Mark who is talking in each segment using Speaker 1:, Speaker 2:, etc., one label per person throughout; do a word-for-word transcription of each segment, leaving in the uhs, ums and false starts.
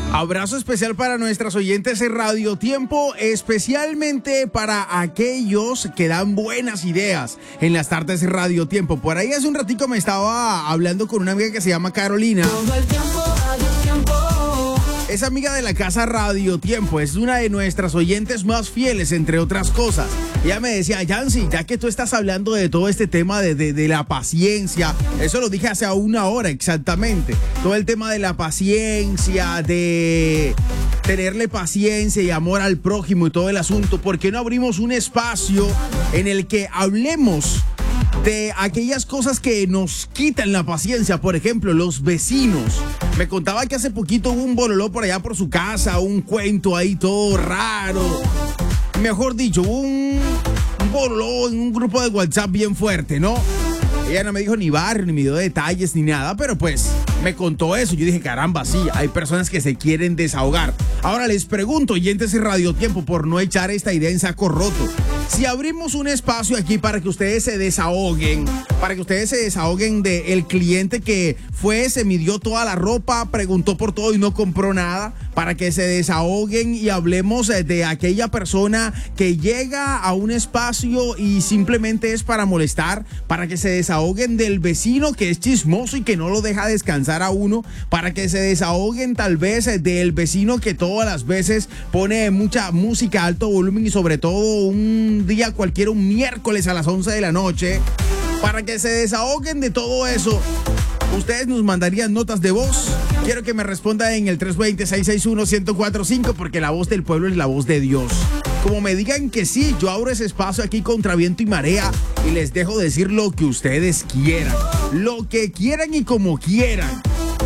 Speaker 1: Abrazo especial para nuestras oyentes en Radio Tiempo, especialmente para aquellos que dan buenas ideas en las tardes de Radio Tiempo. Por ahí hace un ratico me estaba hablando con una amiga que se llama Carolina.
Speaker 2: Todo el tiempo, Radio Tiempo.
Speaker 1: Es amiga de la casa Radio Tiempo, es una de nuestras oyentes más fieles, entre otras cosas. Ella me decía, Yancy, ya que tú estás hablando de todo este tema de, de, de la paciencia, eso lo dije hace una hora exactamente, todo el tema de la paciencia, de tenerle paciencia y amor al prójimo y todo el asunto, ¿por qué no abrimos un espacio en el que hablemos de aquellas cosas que nos quitan la paciencia? Por ejemplo, los vecinos. Me contaba que hace poquito hubo un bololó por allá por su casa, un cuento ahí todo raro. Mejor dicho, un, un bololó en un grupo de WhatsApp bien fuerte, ¿no? Ella no me dijo ni barrio, ni me dio detalles, ni nada, pero pues me contó eso. Yo dije, caramba, sí, hay personas que se quieren desahogar. Ahora les pregunto, oyentes de Radio Tiempo, por no echar esta idea en saco roto, si abrimos un espacio aquí para que ustedes se desahoguen, para que ustedes se desahoguen del cliente que fue, se midió toda la ropa, preguntó por todo y no compró nada, para que se desahoguen y hablemos de aquella persona que llega a un espacio y simplemente es para molestar, para que se desahoguen del vecino que es chismoso y que no lo deja descansar a uno, para que se desahoguen tal vez del vecino que todas las veces pone mucha música a alto volumen y sobre todo un día cualquiera, un miércoles a las once de la noche, para que se desahoguen de todo eso. Ustedes nos mandarían notas de voz. Quiero que me respondan en el tres dos cero, seis seis uno, uno cero cuatro cinco porque la voz del pueblo es la voz de Dios. Como me digan que sí, yo abro ese espacio aquí contra viento y marea y les dejo decir lo que ustedes quieran. Lo que quieran y como quieran.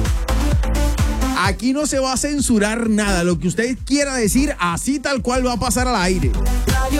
Speaker 1: Aquí no se va a censurar nada. Lo que usted quiera decir, así tal cual va a pasar al aire.